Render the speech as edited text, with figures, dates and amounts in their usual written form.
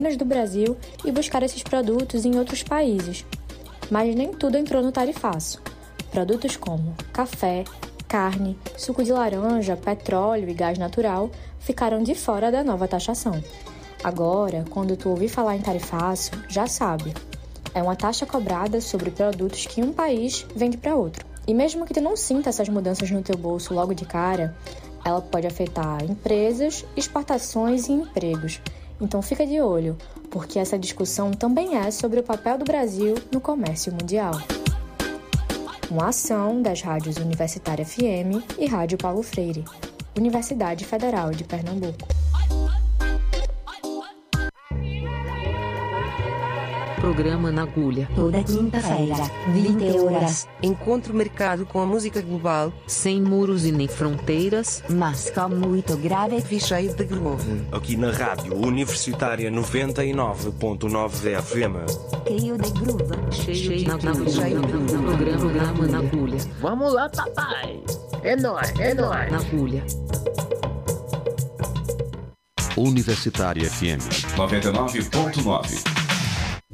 do Brasil e buscar esses produtos em outros países. Mas nem tudo entrou no tarifaço. Produtos como café, carne, suco de laranja, petróleo e gás natural ficaram de fora da nova taxação. Agora, quando tu ouvir falar em tarifaço, já sabe. É uma taxa cobrada sobre produtos que um país vende para outro. E mesmo que tu não sinta essas mudanças no teu bolso logo de cara, ela pode afetar empresas, exportações e empregos. Então fica de olho, porque essa discussão também é sobre o papel do Brasil no comércio mundial. Uma ação das rádios Universitária FM e Rádio Paulo Freire, Universidade Federal de Pernambuco. Programa na Agulha. Toda quinta-feira, 20 horas. Encontro marcado com a música global, sem muros e nem fronteiras, mas com muito grave e cheio de groove. Aqui na Rádio Universitária 99.9 FM. Cheio de groove. Cheio de groove. Programa na Agulha. Vamos lá, papai. É nóis. Na Agulha. Universitária FM 99.9.